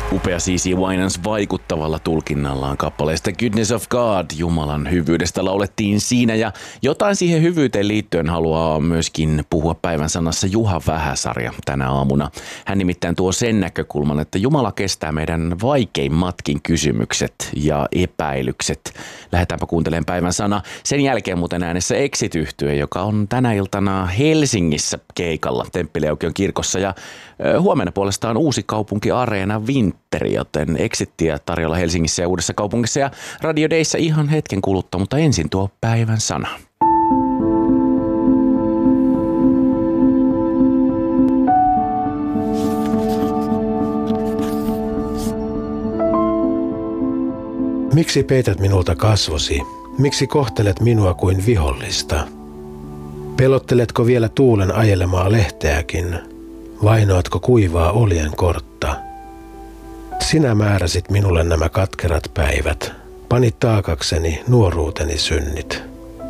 Upea C.C. Winans vaikuttavalla tulkinnallaan kappaleesta Goodness of God, Jumalan hyvyydestä laulettiin siinä, ja jotain siihen hyvyyteen liittyen haluaa myöskin puhua päivän sanassa Juha Vähäsarja tänä aamuna. Hän nimittäin tuo sen näkökulman, että Jumala kestää meidän vaikeimmatkin kysymykset ja epäilykset. Lähdetäänpä kuuntelemaan päivän sana. Sen jälkeen muuten äänessä Exit-yhtye, joka on tänä iltana Helsingissä keikalla Temppeliaukion kirkossa, ja huomenna puolestaan Uusikaupunki Areena Vinteri, joten Exittiä tarjolla Helsingissä ja Uudessa kaupungissa ja Radio Dayssä ihan hetken kuluttua, mutta ensin tuo päivän sana. Miksi peität minulta kasvosi? Miksi kohtelet minua kuin vihollista? Pelotteletko vielä tuulen ajelemaa lehteäkin? Vainoatko kuivaa oljen kortta? Sinä määräsit minulle nämä katkerat päivät. Panit taakakseni nuoruuteni synnit.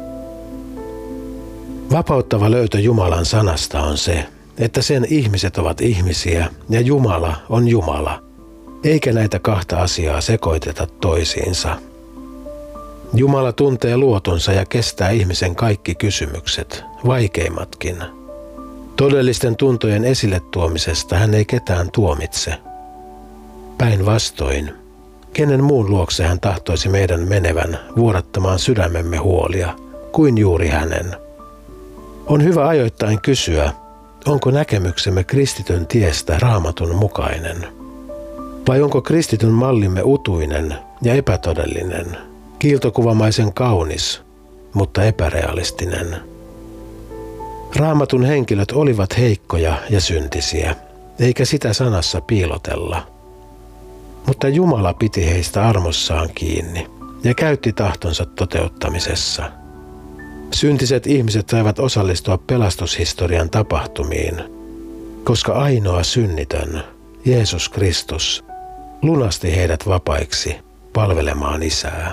Vapauttava löytö Jumalan sanasta on se, että sen ihmiset ovat ihmisiä ja Jumala on Jumala, eikä näitä kahta asiaa sekoiteta toisiinsa. Jumala tuntee luotonsa ja kestää ihmisen kaikki kysymykset, vaikeimmatkin. Todellisten tuntojen esille tuomisesta hän ei ketään tuomitse. Päinvastoin, kenen muun luokse hän tahtoisi meidän menevän vuodattamaan sydämemme huolia, kuin juuri hänen. On hyvä ajoittain kysyä, onko näkemyksemme kristityn tiestä Raamatun mukainen? Vai onko kristityn mallimme utuinen ja epätodellinen, kiiltokuvamaisen kaunis, mutta epärealistinen? Raamatun henkilöt olivat heikkoja ja syntisiä, eikä sitä sanassa piilotella. Mutta Jumala piti heistä armossaan kiinni ja käytti tahtonsa toteuttamisessa. Syntiset ihmiset saivat osallistua pelastushistorian tapahtumiin, koska ainoa synnitön, Jeesus Kristus, lunasti heidät vapaiksi palvelemaan Isää.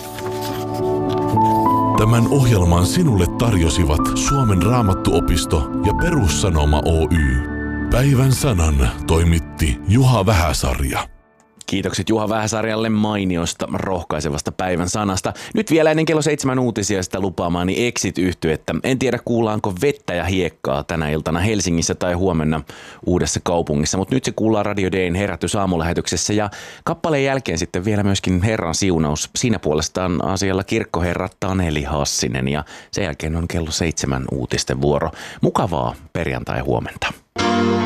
Tämän ohjelman sinulle tarjosivat Suomen Raamattuopisto ja Perussanoma Oy. Päivän sanan toimitti Juha Vähäsarja. Kiitokset Juha Vähäsarjalle mainiosta, rohkaisevasta päivän sanasta. Nyt vielä ennen kello 7 uutisia sitä lupaamaani Exit-yhtyettä. En tiedä kuullaanko vettä ja hiekkaa tänä iltana Helsingissä tai huomenna Uudessa kaupungissa, mutta nyt se kuullaan Radio Dayn herätysaamulähetyksessä ja kappaleen jälkeen sitten vielä myöskin Herran siunaus. Siinä puolestaan asialla kirkkoherra Taneli Hassinen ja sen jälkeen on kello 7 uutisten vuoro. Mukavaa perjantai-huomenta.